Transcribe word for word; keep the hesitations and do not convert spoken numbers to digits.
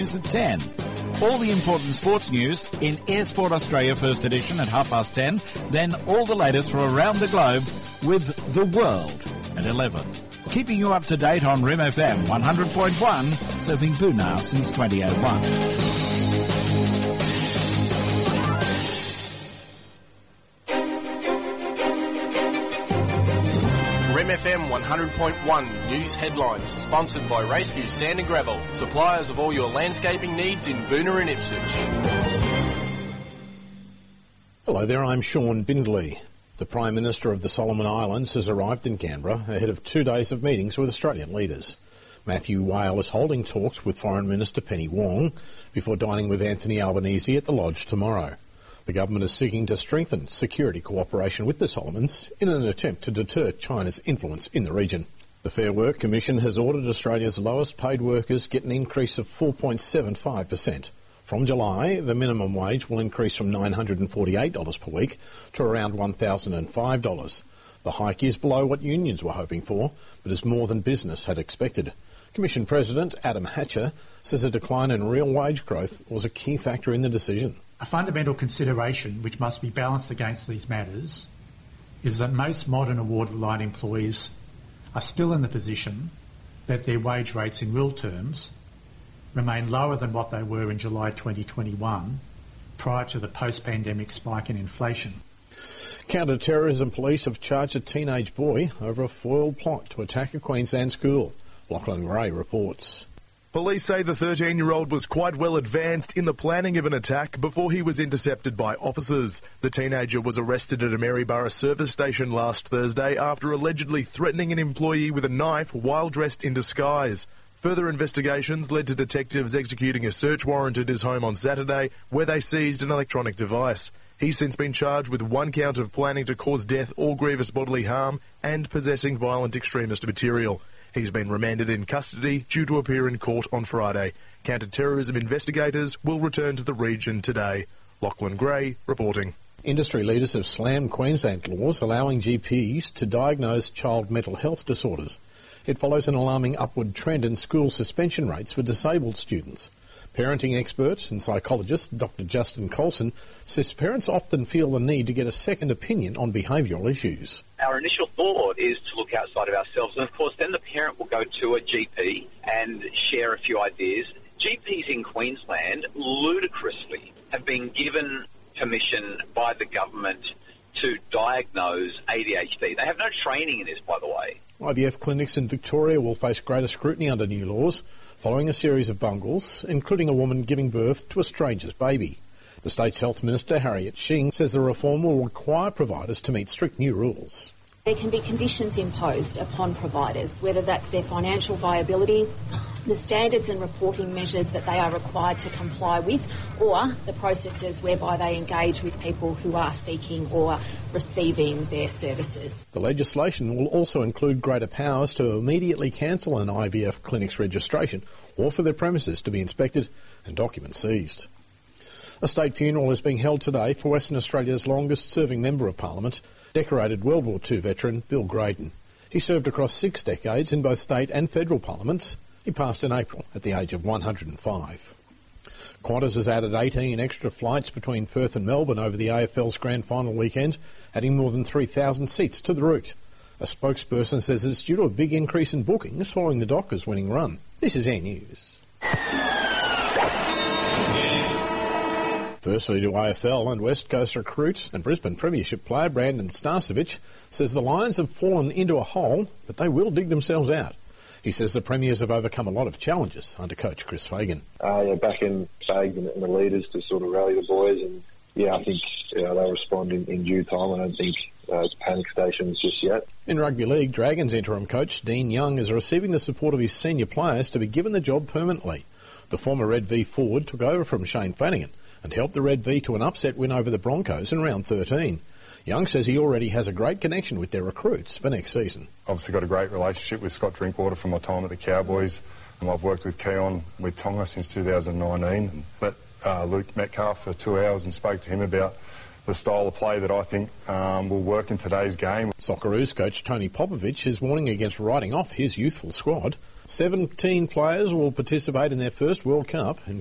News at ten. All the important sports news in Air Sport Australia First Edition at half past ten. Then all the latest from around the globe with The World at eleven. Keeping you up to date on R I M F M one hundred point one, serving Boonah since twenty oh one. R I M F M one hundred point one News Headlines, sponsored by Raceview Sand and Gravel, suppliers of all your landscaping needs in Boonah and Ipswich. Hello there, I'm Sean Bindley. The Prime Minister of the Solomon Islands has arrived in Canberra ahead of two days of meetings with Australian leaders. Matthew Whale is holding talks with Foreign Minister Penny Wong before dining with Anthony Albanese at the Lodge tomorrow. The government is seeking to strengthen security cooperation with the Solomons in an attempt to deter China's influence in the region. The Fair Work Commission has ordered Australia's lowest paid workers get an increase of four point seven five percent. From July, the minimum wage will increase from nine hundred forty-eight dollars per week to around one thousand five dollars. The hike is below what unions were hoping for, but is more than business had expected. Commission President Adam Hatcher says a decline in real wage growth was a key factor in the decision. A fundamental consideration which must be balanced against these matters is that most modern award-reliant employees are still in the position that their wage rates in real terms remain lower than what they were in July twenty twenty-one, prior to the post-pandemic spike in inflation. Counter-terrorism police have charged a teenage boy over a foiled plot to attack a Queensland school. Lachlan Gray reports. Police say the thirteen-year-old was quite well advanced in the planning of an attack before he was intercepted by officers. The teenager was arrested at a Maryborough service station last Thursday after allegedly threatening an employee with a knife while dressed in disguise. Further investigations led to detectives executing a search warrant at his home on Saturday, where they seized an electronic device. He's since been charged with one count of planning to cause death or grievous bodily harm and possessing violent extremist material. He's been remanded in custody due to appear in court on Friday. Counter-terrorism investigators will return to the region today. Lachlan Gray reporting. Industry leaders have slammed Queensland laws allowing G Ps to diagnose child mental health disorders. It follows an alarming upward trend in school suspension rates for disabled students. Parenting expert and psychologist Doctor Justin Colson says parents often feel the need to get a second opinion on behavioural issues. Our initial thought is to look outside of ourselves, and of course then the parent will go to a G P and share a few ideas. G Ps in Queensland ludicrously have been given permission by the government to diagnose A D H D. They have no training in this, by the way. I V F clinics in Victoria will face greater scrutiny under new laws following a series of bungles, including a woman giving birth to a stranger's baby. The state's Health Minister, Harriet Shing, says the reform will require providers to meet strict new rules. There can be conditions imposed upon providers, whether that's their financial viability, the standards and reporting measures that they are required to comply with, or the processes whereby they engage with people who are seeking or receiving their services. The legislation will also include greater powers to immediately cancel an I V F clinic's registration or for their premises to be inspected and documents seized. A state funeral is being held today for Western Australia's longest-serving Member of Parliament, decorated World War Two veteran Bill Graydon. He served across six decades in both state and federal parliaments. He passed in April at the age of one hundred and five. Qantas has added eighteen extra flights between Perth and Melbourne over the A F L's grand final weekend, adding more than three thousand seats to the route. A spokesperson says it's due to a big increase in bookings following the Dockers' winning run. This is Air News. Firstly to A F L, and West Coast recruit and Brisbane Premiership player Brandon Starcevich says the Lions have fallen into a hole, but they will dig themselves out. He says the Premiers have overcome a lot of challenges under coach Chris Fagan. Uh, yeah, back in Fagan and, and the leaders to sort of rally the boys, and yeah, I think you know, they'll respond in, in due time. I don't think uh, it's panic stations just yet. In rugby league, Dragons interim coach Dean Young is receiving the support of his senior players to be given the job permanently. The former Red V forward took over from Shane Flanagan and helped the Red V to an upset win over the Broncos in round thirteen. Young says he already has a great connection with their recruits for next season. Obviously got a great relationship with Scott Drinkwater from my time at the Cowboys, and I've worked with Keon with Tonga since two thousand nineteen. Met uh, Luke Metcalf for two hours and spoke to him about the style of play that I think um, will work in today's game. Socceroos coach Tony Popovich is warning against writing off his youthful squad. seventeen players will participate in their first World Cup,